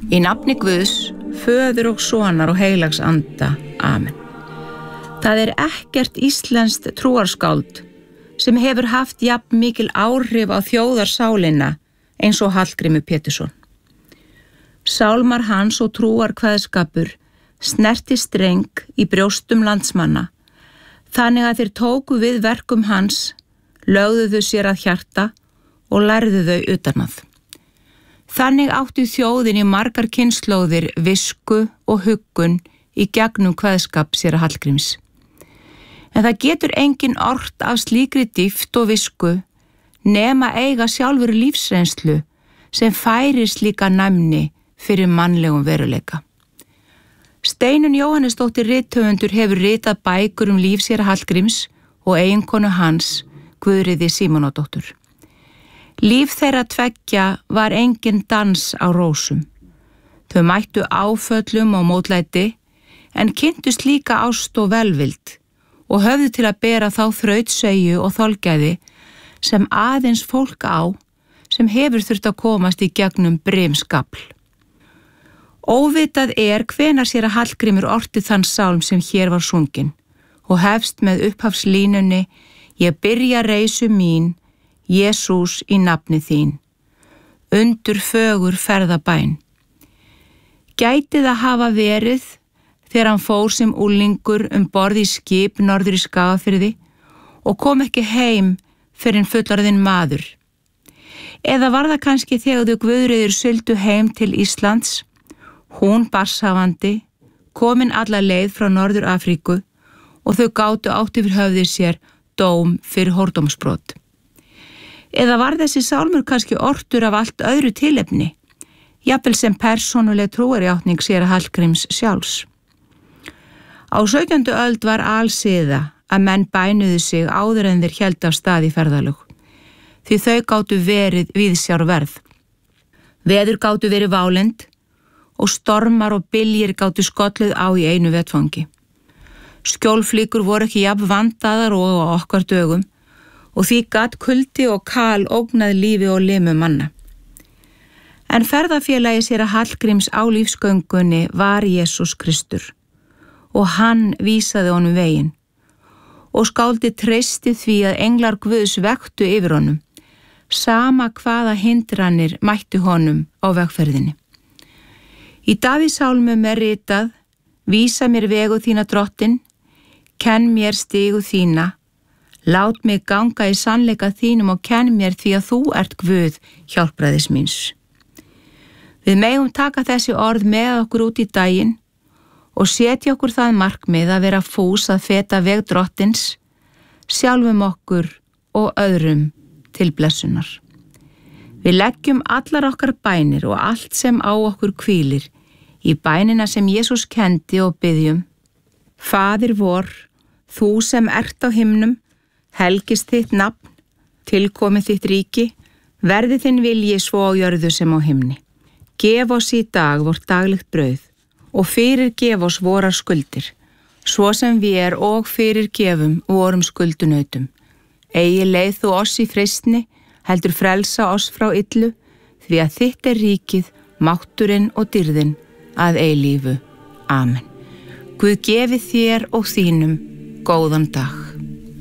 Í nafni Guðs, Föður og Sonar og heilags anda. Amen. Það ekkert íslenskt trúarskáld sem hefur haft jafn mikil áhrif á þjóðarsálina eins og Hallgrímur Pétursson. Sálmar hans og trúarkveðskapur snerti streng í brjóstum landsmanna, þannig að þeir tóku við verkum hans, lögðu þau sér að hjarta og lærðu þau utanað. Þannig áttu þjóðin í margar kynslóðir visku og huggun í gegnum kveðskap séra Hallgríms. En það getur engin ort af slíkri dýpt og visku nema eiga sjálfur lífsreynslu sem færir slíka næmni fyrir mannlegum veruleika. Steinunn Jóhannesdóttir rithöfundur hefur ritað bækur líf séra Hallgríms og eiginkonu hans, Guðríði Símonardóttur. Líf þeirra tveggja var engin dans á rósum. Þau mættu áföllum og mótlæti en kynntust líka ást og velvild og höfðu til að bera þá þrautseigju og þolgæði sem aðeins fólk á sem hefur þurft að komast í gegnum brimskafl. Óvitað hvenær séra Hallgrímur orti þann sálm sem hér var sunginn og hefst með upphafslínunni Ég byrja reisu mín, Jesús í nafni þín, undur fögur ferðabæn. Gæti það hafa verið þegar hann fór sem unglingur borð í skip norður í Skagafirði og kom ekki heim fyrr en fullorðinn maður. Eða var það kannski þegar þau Guðríður sigldu heim til Íslands, hún barnshafandi, komin alla leið frá Norður Afríku og þau gátu átt yfir höfði sér dóm fyrir hórdómsbrot. Eða var þessi sálmur kannski ortur af allt öðru tilefni, jafnvel sem persónuleg trúarjátning séra Hallgríms sjálfs. Á 17. öld var alsiða að menn bænuðu sig áður en þeir héldu af stað í ferðalög, því þau gátu verið viðsjárverð. Veður gátu verið válynd og stormar og byljir gátu skolluð á í einu vettfangi. Skjólflíkur voru ekki jafn vandaðar og á okkar dögum og því gat kuldi og kal ógnað lífi og limum manna. En ferðafélagi séra Hallgríms á lífsgöngunni var Jesús Kristur og hann vísaði honum veginn og skáldi treysti því að englar Guðs vektu yfir honum, sama hvaða hindranir mættu honum á vegferðinni. Í Davíðssálmum ritað, vísa mér vegu þína drottin, kenn mér stigu þína, lát mig ganga í sannleika þínum og kenn mér því að þú ert Guð hjálpræðis míns. Við megum taka þessi orð með okkur út í daginn og setja okkur það markmið að vera fús að feta veg drottins, sjálfum okkur og öðrum til blessunar. Við leggjum allar okkar bænir og allt sem á okkur hvílir í bænina sem Jesús kendi og byggjum. Faðir vor, þú sem ert á himnum, helgist þitt nafn, tilkomið þitt ríki, verði þinn vilji svo á jörðu sem á himni. Gef oss í dag vort daglegt brauð og fyrirgef oss vorar skuldir, svo sem við og fyrirgefum vorum skuldunautum. Eigi leið þú oss í freistni, heldur frelsa oss frá illu, því að þitt ríkið, mátturinn og dýrðin að eilífu. Amen. Guð gefi þér og þínum góðan dag.